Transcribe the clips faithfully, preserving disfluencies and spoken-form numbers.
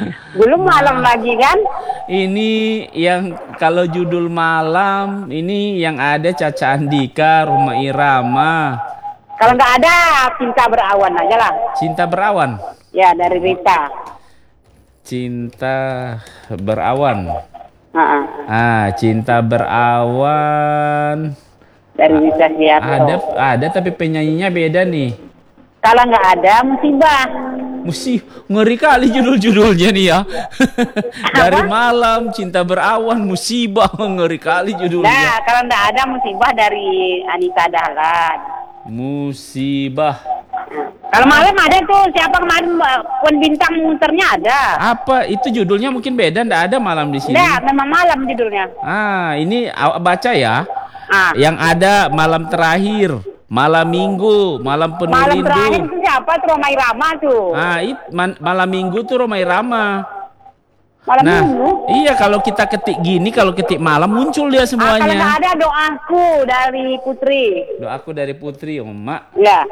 Belum malam lagi kan? Ini yang kalau judul malam, ini yang ada Caca Andika, Rhoma Irama. Kalau nggak ada, Cinta Berawan aja lah. Cinta Berawan. Ya, dari Rita. Cinta Berawan. Ha-ha. Ah, Cinta Berawan. Dari Rita Siarto. Ada, ada tapi penyanyinya beda nih. Kalau nggak ada, Musibah. Mesti ngeri kali judul-judulnya nih ya. Dari malam, Cinta Berawan, Musibah, ngeri kali judulnya. Nah, kalau nggak ada Musibah dari Anita Dahlan. Musibah. Kalau malam ada tuh, siapa kemarin Pun Bintang muternya ada. Apa itu judulnya mungkin beda, ndak ada malam di sini. Nah, memang malam judulnya. Ah, ini awak baca ya. Ah. Yang ada malam terakhir, malam minggu, malam penuh Malam rindu. terakhir itu siapa tuh? Rhoma Irama tuh. Ah, it, man, malam minggu tuh Rhoma Irama. Malam Nah, minggu. iya kalau kita ketik gini, kalau ketik malam muncul dia Ah, kalau semuanya. nggak ada Doaku dari Putri. Doaku dari Putri, oh, Mak. Ya.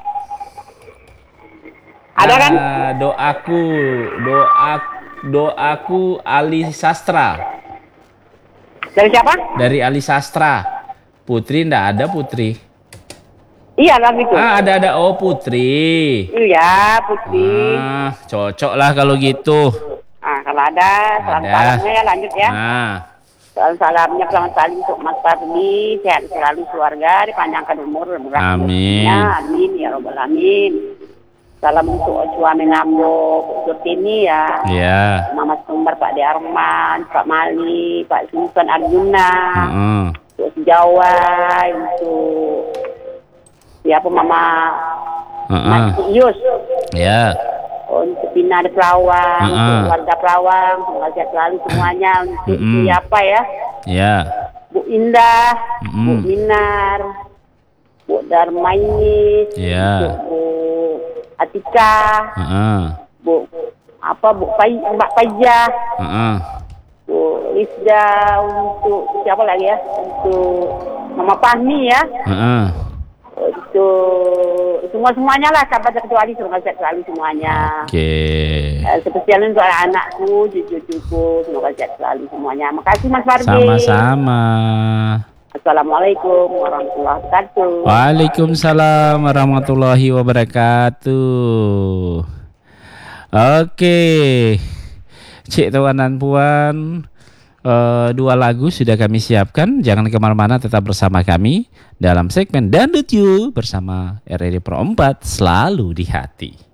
Ada kan? Ah, doaku, doa, doaku Ali Sastra. Dari siapa? Dari Ali Sastra. Putri ndak ada Putri. Iya lah gitu. Ah, ada ada oh Putri. Iya, Putri. Ah, cocok lah kalau gitu. Ah, kalau ada, salam-salamnya ya lanjut ya. Nah, Salam-salamnya selamat pagi untuk Mas Fadli, sehat selalu keluarga, dipanjangkan umur, murah Amin. rezekinya. Amin ya robbal alamin. Salam untuk suami Ngambo, untuk ini ya. ya. Mama Sumber, Pak De Arman, Pak Mali, Pak Sultan Arjuna, Heeh. untuk Jawa, untuk siapa Mama Heeh. Mas Yus, Ya. untuk Bina di Perawang, Uh-uh. untuk warga Perawang, semoga sehat selalu semuanya, untuk Mm-mm. siapa ya, Ya. Bu Indah, Mm-mm. Bu Minar, Bu Darmais, Ya. untuk Bu Atika, Heeh. Bu apa Bu Pai, Mbak Paijah, Heeh. Bu Rizda, untuk siapa lagi ya, untuk Mama Fahmi ya, Heeh. untuk semua semuanya lah tanpa terkecuali, semoga sehat selalu semuanya. Oke. Eh, spesialnya untuk anak-anakku, cucu-cucuku, semoga sehat selalu semuanya. Makasih Mas Fardi. Sama-sama. Assalamualaikum warahmatullahi wabarakatuh. Waalaikumsalam warahmatullahi wabarakatuh. Oke, Cik Tuan dan Puan, uh, dua lagu sudah kami siapkan. Jangan kemana-mana, tetap bersama kami dalam segmen Dangdut You bersama R R I Pro empat, selalu di hati.